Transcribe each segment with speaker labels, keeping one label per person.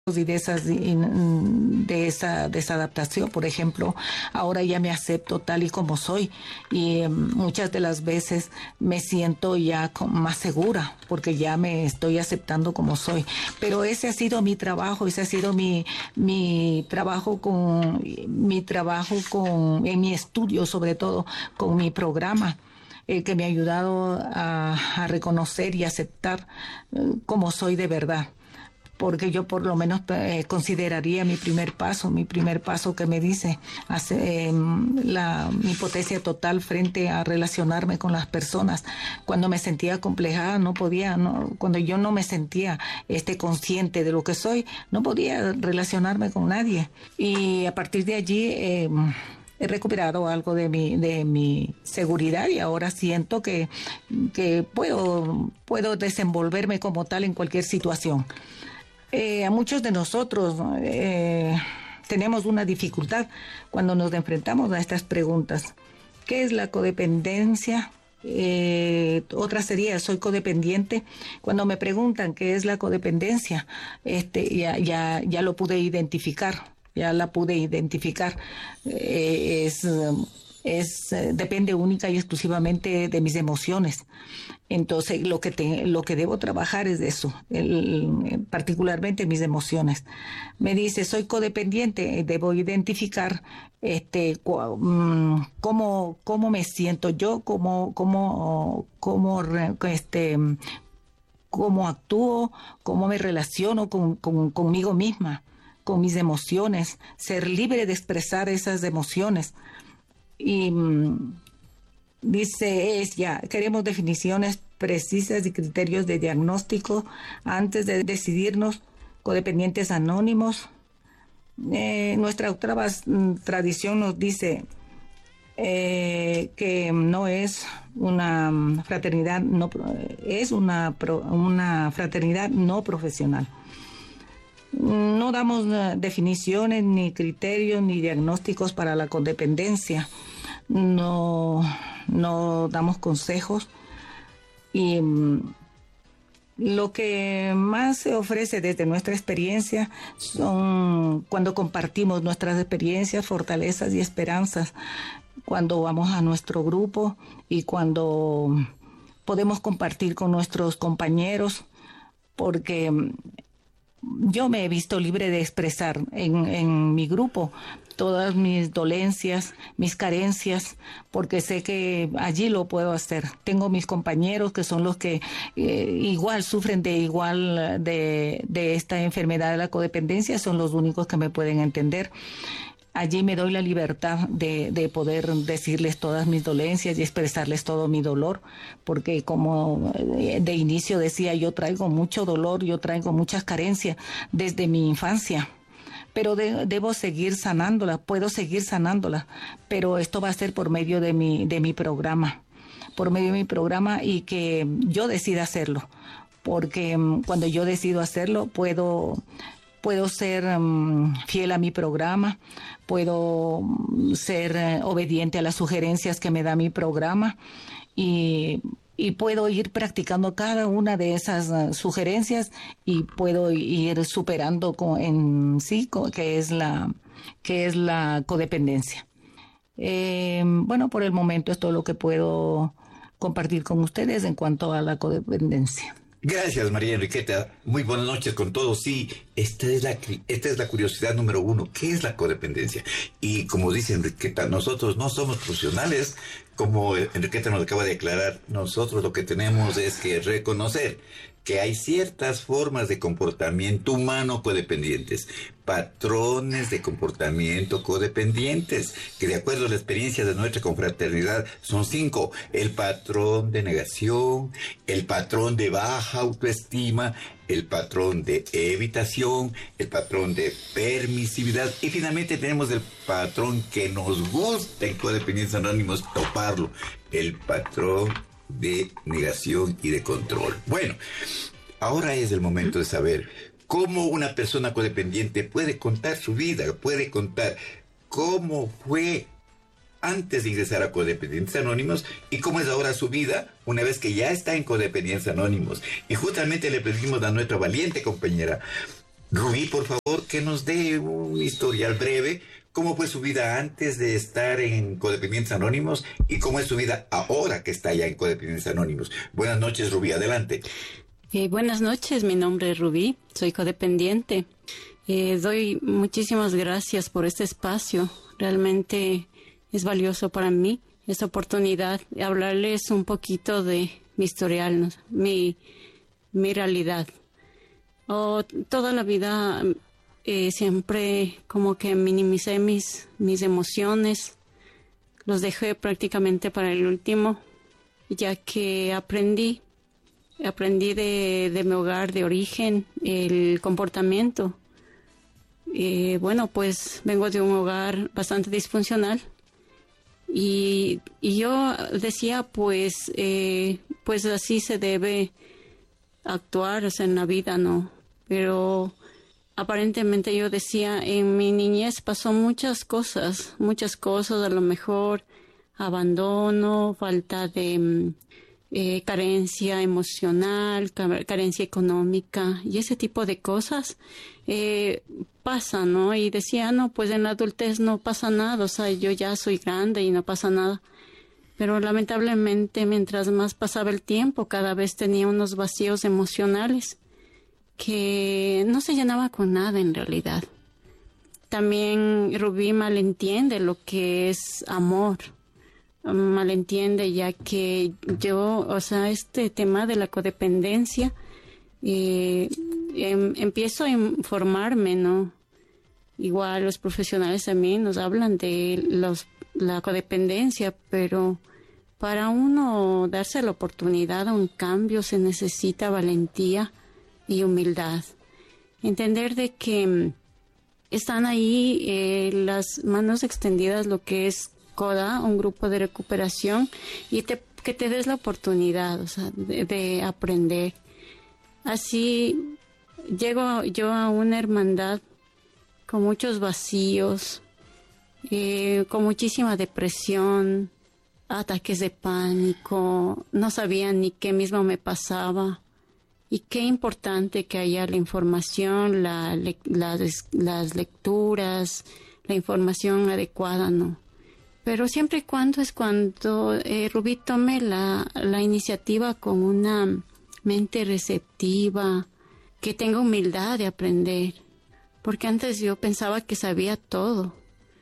Speaker 1: y de esa desadaptación. Por ejemplo, ahora ya me acepto tal y como soy y muchas de las veces me siento ya más segura porque ya me estoy aceptando como soy. Pero ese ha sido mi trabajo, ese ha sido mi trabajo en mi estudio, sobre todo con mi programa, que me ha ayudado a reconocer y aceptar como soy de verdad. Porque yo por lo menos consideraría mi primer paso que me dice mi potencia total frente a relacionarme con las personas. Cuando me sentía acomplejada, no podía, cuando yo no me sentía consciente de lo que soy, no podía relacionarme con nadie. Y a partir de allí he recuperado algo de mi seguridad y ahora siento que puedo desenvolverme como tal en cualquier situación. A muchos de nosotros tenemos una dificultad cuando nos enfrentamos a estas preguntas. ¿Qué es la codependencia? Otra sería, ¿soy codependiente? Cuando me preguntan qué es la codependencia, ya lo pude identificar. Ya la pude identificar. Depende única y exclusivamente de mis emociones. Entonces, lo que debo trabajar es eso, particularmente mis emociones. Me dice, soy codependiente, debo identificar cómo me siento yo, cómo actúo, cómo me relaciono conmigo misma, con mis emociones, ser libre de expresar esas emociones. Y queremos definiciones precisas y criterios de diagnóstico antes de decidirnos. Codependientes anónimos. Nuestra octava tradición nos dice que no es una fraternidad, es una fraternidad no profesional. No damos definiciones, ni criterios, ni diagnósticos para la codependencia. No damos consejos. Y lo que más se ofrece desde nuestra experiencia son cuando compartimos nuestras experiencias, fortalezas y esperanzas, cuando vamos a nuestro grupo y cuando podemos compartir con nuestros compañeros, porque yo me he visto libre de expresar en mi grupo todas mis dolencias, mis carencias, porque sé que allí lo puedo hacer. Tengo mis compañeros que son los que igual sufren de esta enfermedad de la codependencia, son los únicos que me pueden entender. Allí me doy la libertad de poder decirles todas mis dolencias y expresarles todo mi dolor, porque como de inicio decía, yo traigo mucho dolor, yo traigo muchas carencias desde mi infancia, pero debo seguir sanándola, puedo seguir sanándola, pero esto va a ser por medio de mi programa, y que yo decida hacerlo, porque cuando yo decido hacerlo puedo ser fiel a mi programa, puedo ser obediente a las sugerencias que me da mi programa y puedo ir practicando cada una de esas sugerencias y puedo ir superando que es la codependencia. Bueno, por el momento es todo lo que puedo compartir con ustedes en cuanto a la codependencia.
Speaker 2: Gracias, María Enriqueta. Muy buenas noches con todos. Sí, esta es la curiosidad número 1. ¿Qué es la codependencia? Y como dice Enriqueta, nosotros no somos profesionales. Como Enriqueta nos acaba de aclarar, nosotros lo que tenemos es que reconocer que hay ciertas formas de comportamiento humano codependientes, patrones de comportamiento codependientes, que de acuerdo a la experiencia de nuestra confraternidad son 5. El patrón de negación, el patrón de baja autoestima, el patrón de evitación, el patrón de permisividad y finalmente tenemos el patrón que nos gusta en Codependientes Anónimos toparlo, el patrón de negación y de control. Bueno, ahora es el momento de saber cómo una persona codependiente puede contar su vida, puede contar cómo fue antes de ingresar a Codependientes Anónimos y cómo es ahora su vida una vez que ya está en Codependientes Anónimos. Y justamente le pedimos a nuestra valiente compañera Rubí, por favor, que nos dé un historial breve. ¿Cómo fue su vida antes de estar en Codependientes Anónimos y cómo es su vida ahora que está ya en Codependientes Anónimos? Buenas noches, Rubí, adelante.
Speaker 3: Buenas noches, mi nombre es Rubí, soy codependiente. Doy muchísimas gracias por este espacio. Realmente es valioso para mí esta oportunidad de hablarles un poquito de mi historial, ¿no? mi realidad. Toda la vida siempre como que minimicé mis emociones, los dejé prácticamente para el último, ya que aprendí de mi hogar de origen el comportamiento. Bueno, pues vengo de un hogar bastante disfuncional y yo decía pues así se debe actuar, o sea, en la vida, ¿no? Pero aparentemente yo decía, en mi niñez pasó muchas cosas, a lo mejor abandono, falta de carencia emocional, carencia económica y ese tipo de cosas pasa, ¿no? Y decía, no, pues en la adultez no pasa nada, o sea, yo ya soy grande y no pasa nada. Pero lamentablemente, mientras más pasaba el tiempo, cada vez tenía unos vacíos emocionales que no se llenaba con nada en realidad. También Rubí malentiende lo que es amor. Malentiende, ya que yo, o sea, este tema de la codependencia, empiezo a informarme, ¿no? Igual los profesionales también nos hablan de la codependencia, pero para uno darse la oportunidad a un cambio se necesita valentía y humildad. Entender de que están ahí las manos extendidas, lo que es CODA, un grupo de recuperación, y que te des la oportunidad, o sea, de aprender. Así llego yo a una hermandad con muchos vacíos, con muchísima depresión, ataques de pánico, no sabía ni qué mismo me pasaba. Y qué importante que haya la información, las lecturas, la información adecuada, ¿no? Pero siempre y cuando Rubí tome la iniciativa con una mente receptiva, que tenga humildad de aprender. Porque antes yo pensaba que sabía todo.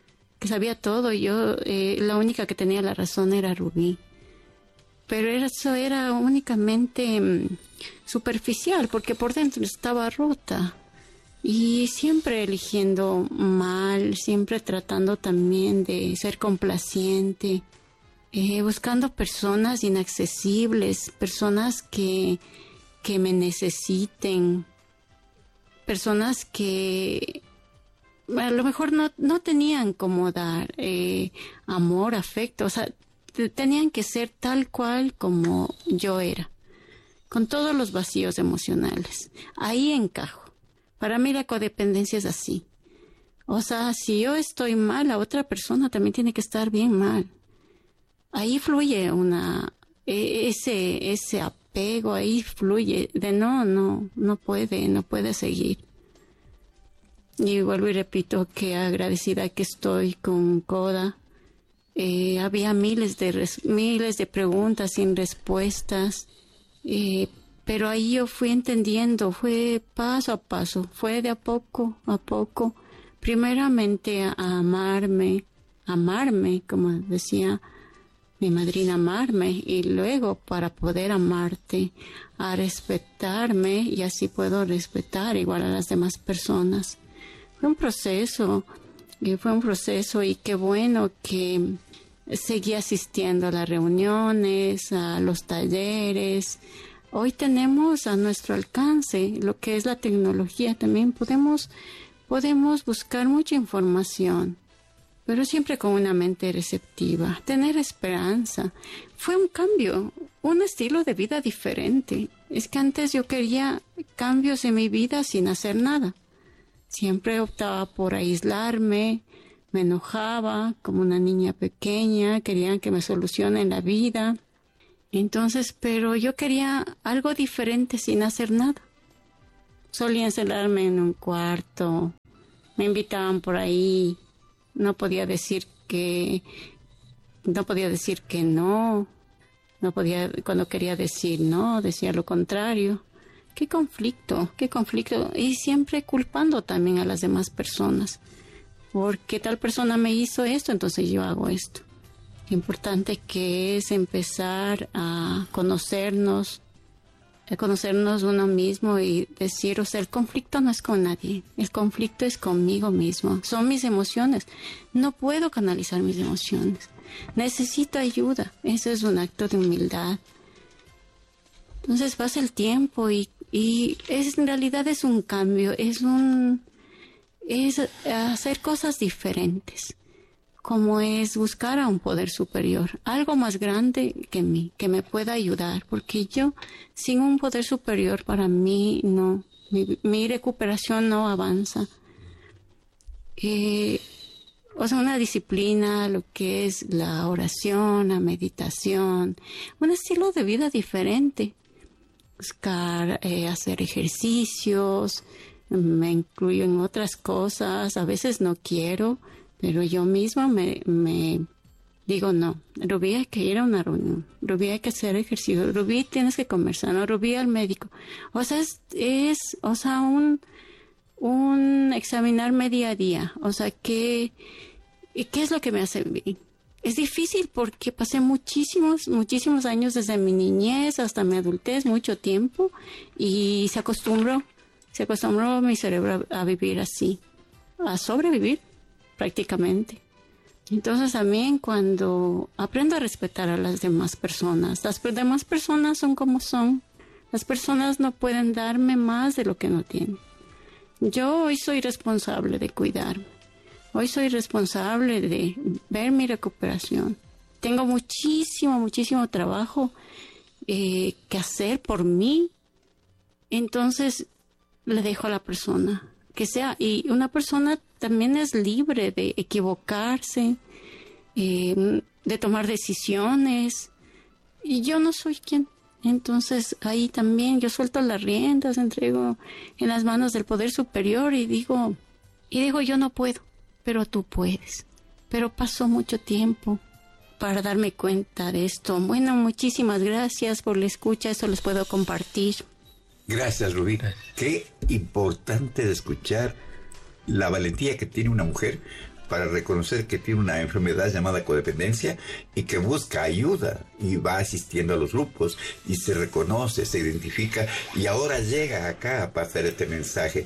Speaker 3: Yo, la única que tenía la razón era Rubí. Pero eso era únicamente superficial, porque por dentro estaba rota. Y siempre eligiendo mal, siempre tratando también de ser complaciente, buscando personas inaccesibles, personas que me necesiten, personas que a lo mejor no tenían como dar amor, afecto, o sea, tenían que ser tal cual como yo era, con todos los vacíos emocionales. Ahí encajo. Para mí la codependencia es así. O sea, si yo estoy mal, la otra persona también tiene que estar bien mal. Ahí fluye ese apego, ahí fluye de no puede seguir. Y vuelvo y repito que agradecida que estoy con CODA. Había miles de preguntas sin respuestas, pero ahí yo fui entendiendo, fue paso a paso, fue de a poco, primeramente a amarme, como decía mi madrina, amarme, y luego para poder amarte, a respetarme, y así puedo respetar igual a las demás personas. Fue un proceso, y qué bueno que seguí asistiendo a las reuniones, a los talleres. Hoy tenemos a nuestro alcance lo que es la tecnología. También podemos buscar mucha información, pero siempre con una mente receptiva, tener esperanza. Fue un cambio, un estilo de vida diferente. Es que antes yo quería cambios en mi vida sin hacer nada. Siempre optaba por aislarme, me enojaba como una niña pequeña, querían que me solucionen la vida. Entonces, pero yo quería algo diferente sin hacer nada. Solía encerrarme en un cuarto, me invitaban por ahí, no podía decir que no, cuando quería decir no, decía lo contrario. Qué conflicto, y siempre culpando también a las demás personas, porque tal persona me hizo esto, entonces yo hago esto. Lo importante que es empezar a conocernos uno mismo y decir, o sea, el conflicto no es con nadie, el conflicto es conmigo mismo, son mis emociones, no puedo canalizar mis emociones, necesito ayuda, eso es un acto de humildad. Entonces pasa el tiempo y en realidad es un cambio, es hacer cosas diferentes, como es buscar a un poder superior, algo más grande que mí, que me pueda ayudar, porque yo sin un poder superior para mí no, mi recuperación no avanza. O sea, una disciplina, lo que es la oración, la meditación, un estilo de vida diferente. Buscar hacer ejercicios, me incluyo en otras cosas, a veces no quiero, pero yo misma me digo no, Rubí, hay que ir a una reunión, Rubí, hay que hacer ejercicio, Rubí, tienes que comer sano, Rubí, al médico. O sea, o sea, un examinarme día a día, o sea, ¿qué es lo que me hace bien? Es difícil porque pasé muchísimos años desde mi niñez hasta mi adultez, mucho tiempo, y se acostumbró mi cerebro a vivir así, a sobrevivir prácticamente. Entonces también cuando aprendo a respetar a las demás personas son como son, las personas no pueden darme más de lo que no tienen. Yo hoy soy responsable de cuidarme. Hoy soy responsable de ver mi recuperación. Tengo muchísimo trabajo que hacer por mí. Entonces le dejo a la persona que sea. Y una persona también es libre de equivocarse, de tomar decisiones. Y yo no soy quien. Entonces ahí también yo suelto las riendas, entrego en las manos del poder superior y digo yo no puedo. Pero tú puedes. Pero pasó mucho tiempo para darme cuenta de esto. Bueno, muchísimas gracias por la escucha. Eso les puedo compartir.
Speaker 2: Gracias, Rubí. Qué importante es escuchar la valentía que tiene una mujer para reconocer que tiene una enfermedad llamada codependencia y que busca ayuda y va asistiendo a los grupos y se reconoce, se identifica y ahora llega acá a pasar este mensaje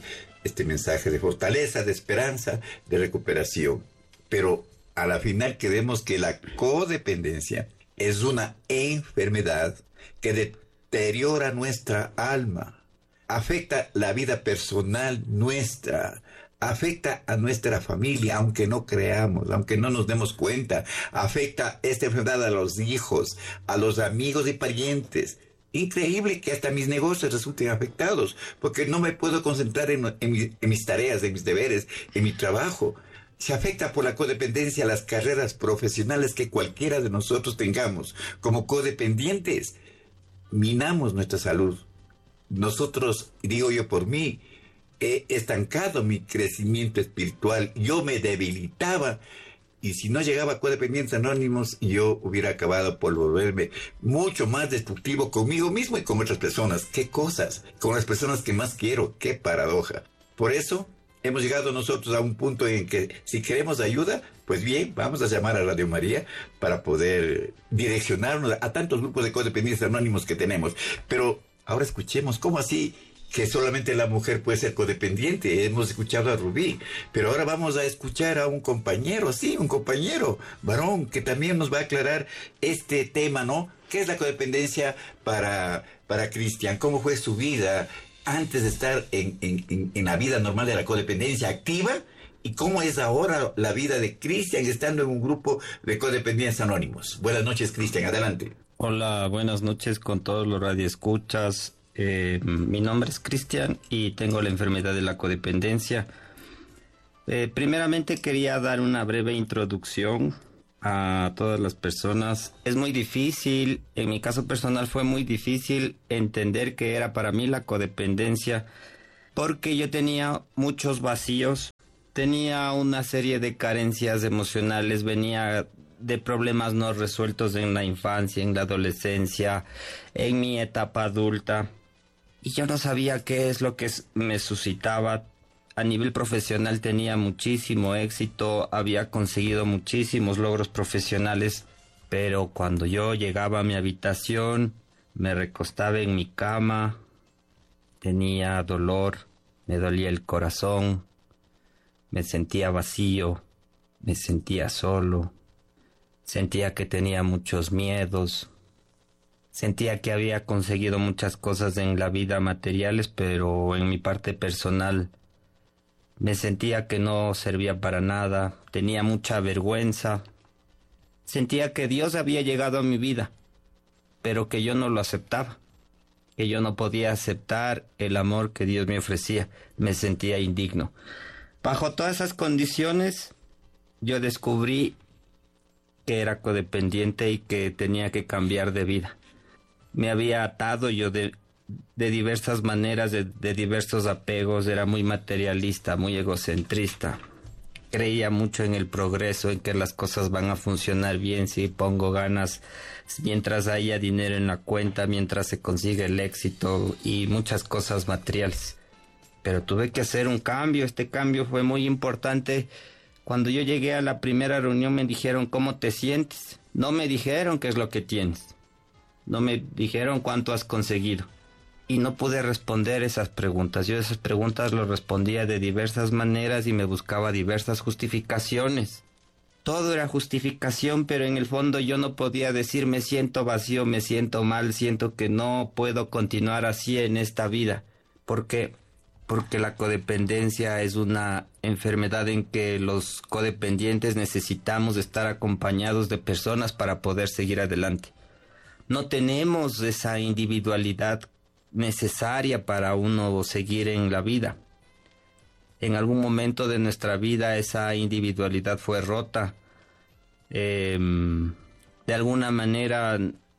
Speaker 2: de fortaleza, de esperanza, de recuperación. Pero a la final queremos que la codependencia es una enfermedad que deteriora nuestra alma, afecta la vida personal nuestra, afecta a nuestra familia, aunque no creamos, aunque no nos demos cuenta, afecta esta enfermedad a los hijos, a los amigos y parientes. Increíble que hasta mis negocios resulten afectados, porque no me puedo concentrar en mis tareas, en mis deberes, en mi trabajo. Se afecta por la codependencia a las carreras profesionales que cualquiera de nosotros tengamos. Como codependientes, minamos nuestra salud. Nosotros, digo yo por mí, he estancado mi crecimiento espiritual. Yo me debilitaba. Y si no llegaba a Codependientes Anónimos, yo hubiera acabado por volverme mucho más destructivo conmigo mismo y con otras personas. ¿Qué cosas? Con las personas que más quiero. ¡Qué paradoja! Por eso hemos llegado nosotros a un punto en que si queremos ayuda, pues bien, vamos a llamar a Radio María para poder direccionarnos a tantos grupos de Codependientes Anónimos que tenemos. Pero ahora escuchemos, ¿cómo así que solamente la mujer puede ser codependiente? Hemos escuchado a Rubí, pero ahora vamos a escuchar a un compañero, sí, un compañero varón, que también nos va a aclarar este tema, ¿no? ¿Qué es la codependencia para Cristian? ¿Cómo fue su vida antes de estar en la vida normal de la codependencia activa? ¿Y cómo es ahora la vida de Cristian estando en un grupo de Codependientes Anónimos? Buenas noches, Cristian, adelante.
Speaker 4: Hola, buenas noches con todos los radioescuchas. Mi nombre es Cristian y tengo la enfermedad de la codependencia. Primeramente quería dar una breve introducción a todas las personas. Es muy difícil, en mi caso personal fue muy difícil entender qué era para mí la codependencia, porque yo tenía muchos vacíos, tenía una serie de carencias emocionales, venía de problemas no resueltos en la infancia, en la adolescencia, en mi etapa adulta, y yo no sabía qué es lo que me suscitaba. A nivel profesional tenía muchísimo éxito, había conseguido muchísimos logros profesionales, pero cuando yo llegaba a mi habitación, me recostaba en mi cama, tenía dolor, me dolía el corazón, me sentía vacío, me sentía solo, sentía que tenía muchos miedos, sentía que había conseguido muchas cosas en la vida materiales, pero en mi parte personal me sentía que no servía para nada, tenía mucha vergüenza, sentía que Dios había llegado a mi vida, pero que yo no lo aceptaba, que yo no podía aceptar el amor que Dios me ofrecía, me sentía indigno. Bajo todas esas condiciones, yo descubrí que era codependiente y que tenía que cambiar de vida. Me había atado yo de diversas maneras, de diversos apegos, era muy materialista, muy egocentrista. Creía mucho en el progreso, en que las cosas van a funcionar bien si pongo ganas, mientras haya dinero en la cuenta, mientras se consigue el éxito y muchas cosas materiales. Pero tuve que hacer un cambio, este cambio fue muy importante. Cuando yo llegué a la primera reunión me dijeron, ¿cómo te sientes? No me dijeron qué es lo que tienes, no me dijeron cuánto has conseguido. Y no pude responder esas preguntas. Yo esas preguntas lo respondía de diversas maneras y me buscaba diversas justificaciones. Todo era justificación, pero en el fondo yo no podía decir me siento vacío, me siento mal, siento que no puedo continuar así en esta vida. ¿Por qué? Porque la codependencia es una enfermedad en que los codependientes necesitamos estar acompañados de personas para poder seguir adelante. No tenemos esa individualidad necesaria para uno seguir en la vida. En algún momento de nuestra vida esa individualidad fue rota. De alguna manera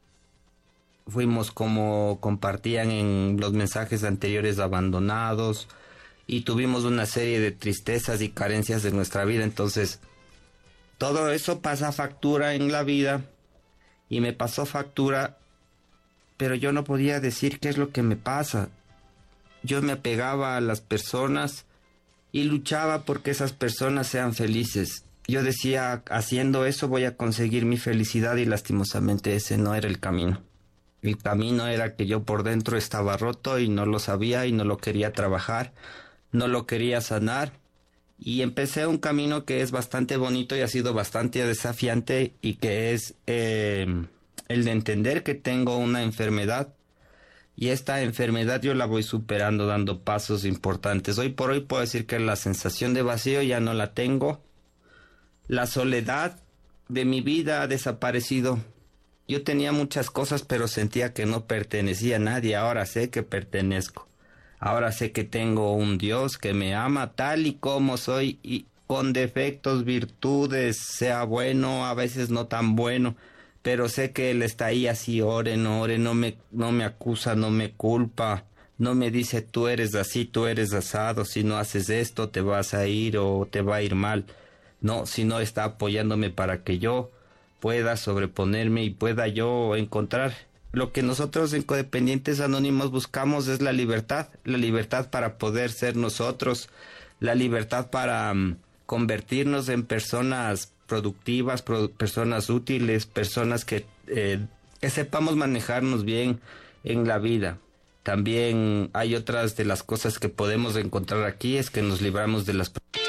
Speaker 4: fuimos, como compartían en los mensajes anteriores, abandonados y tuvimos una serie de tristezas y carencias de nuestra vida. Entonces todo eso pasa factura en la vida y me pasó factura. Pero yo no podía decir qué es lo que me pasa. Yo me apegaba a las personas y luchaba porque esas personas sean felices. Yo decía, haciendo eso voy a conseguir mi felicidad, y lastimosamente ese no era el camino. El camino era que yo por dentro estaba roto y no lo sabía y no lo quería trabajar, no lo quería sanar. Y empecé un camino que es bastante bonito y ha sido bastante desafiante, y que es el de entender que tengo una enfermedad, y esta enfermedad yo la voy superando dando pasos importantes. Hoy por hoy puedo decir que la sensación de vacío ya no la tengo. La soledad de mi vida ha desaparecido. Yo tenía muchas cosas, pero sentía que no pertenecía a nadie. Ahora sé que pertenezco. Ahora sé que tengo un Dios que me ama tal y como soy, y con defectos, virtudes, sea bueno, a veces no tan bueno. Pero sé que Él está ahí así, ore, no me acusa, no me culpa, no me dice tú eres así, tú eres asado, si no haces esto te vas a ir o te va a ir mal. No, sino está apoyándome para que yo pueda sobreponerme y pueda yo encontrar. Lo que nosotros en Codependientes Anónimos buscamos es la libertad para poder ser nosotros, la libertad para convertirnos en personas productivas, personas útiles, personas que sepamos manejarnos bien en la vida. También hay otras de las cosas que podemos encontrar aquí, es que nos libramos de las